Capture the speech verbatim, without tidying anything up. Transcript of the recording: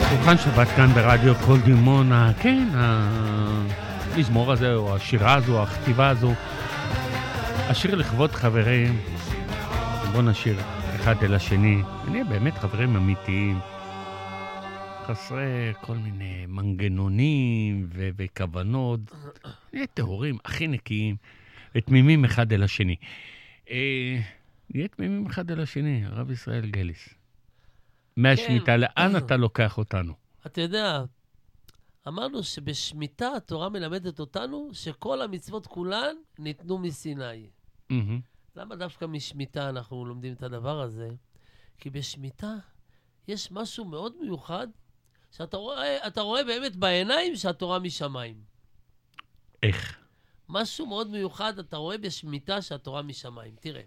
שולחן שבת כאן ברדיו קול דימונה, כן, המזמור הזה, או השירה הזו, או הכתיבה הזו, השיר לכבוד חברים, בוא נשיר אחד אל השני, נהיה באמת חברים אמיתיים, חסרי כל מיני מנגנונים ו- וכוונות, נהיה טהורים, הכי נקיים, ותמימים אחד אל השני. אה, נהיה תמימים אחד אל השני, הרב ישראל גליס. מהשמיטה, לאן אתה לוקח אותנו? אתה יודע, אמרנו שבשמיטה התורה מלמדת אותנו שכל המצוות כולן ניתנו מסיני. למה דווקא משמיטה אנחנו לומדים את הדבר הזה? כי בשמיטה יש משהו מאוד מיוחד, שאתה רואה, אתה רואה באמת בעיניים שהתורה משמיים. איך? משהו מאוד מיוחד אתה רואה בשמיטה שהתורה משמיים. תראה,